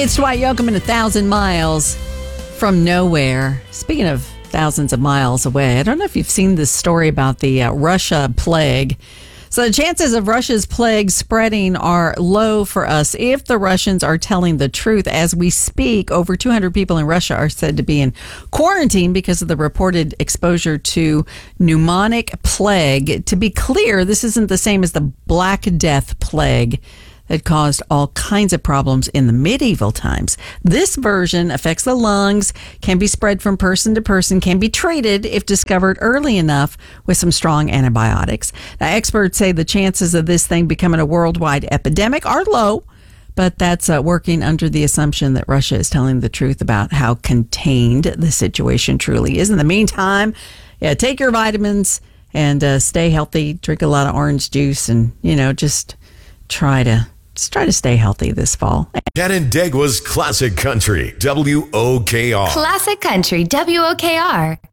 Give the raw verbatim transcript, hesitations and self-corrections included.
Hey, it's Dwight Yoakam in A Thousand Miles from Nowhere. Speaking of thousands of miles away, I don't know if you've seen this story about the uh, Russia plague. So the chances of Russia's plague spreading are low for us if the Russians are telling the truth. As we speak, over two hundred people in Russia are said to be in quarantine because of the reported exposure to pneumonic plague. To be clear, this isn't the same as the Black Death plague that caused all kinds of problems in the medieval times. This version affects the lungs, can be spread from person to person, can be treated if discovered early enough with some strong antibiotics. Now, experts say the chances of this thing becoming a worldwide epidemic are low, but that's uh, working under the assumption that Russia is telling the truth about how contained the situation truly is. In the meantime, yeah, take your vitamins and uh, stay healthy, drink a lot of orange juice, and, you know, just try to Just try to stay healthy this fall. Canandaigua's Classic Country, W O K R. Classic Country, W O K R.